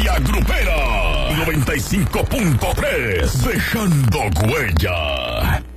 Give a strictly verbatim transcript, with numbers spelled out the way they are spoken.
La Grupera noventa y cinco punto tres, dejando huella.